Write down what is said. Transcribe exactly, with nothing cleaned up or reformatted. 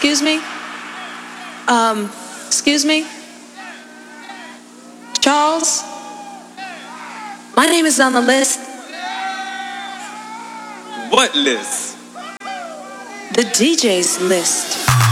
Excuse me? Um, excuse me? Charles? My name is on the list. What list? The D J's list.